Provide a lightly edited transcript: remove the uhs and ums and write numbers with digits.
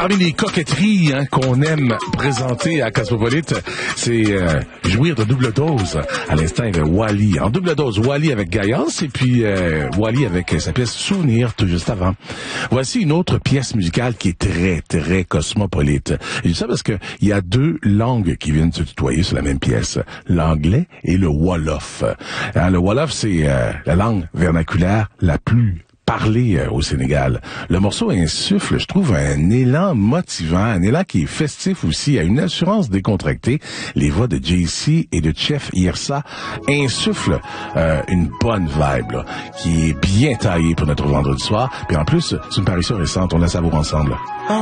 parmi les coquetteries qu'on aime présenter à Cosmopolite, c'est jouir de double dose. À l'instant, il y avait Wally. En double dose, Wally avec Gaillance et puis Wally avec sa pièce Souvenir tout juste avant. Voici une autre pièce musicale qui est très, très cosmopolite. Je dis ça parce que il y a deux langues qui viennent se tutoyer sur la même pièce. L'anglais et le Wolof. Alors, le Wolof, c'est la langue vernaculaire la plus parler au Sénégal. Le morceau insuffle, je trouve, un élan motivant, un élan qui est festif aussi, à une assurance décontractée. Les voix de JC et de Chef Yersa insufflent une bonne vibe, là, qui est bien taillée pour notre vendredi soir. Puis en plus, c'est une parution récente, on la savoure ensemble.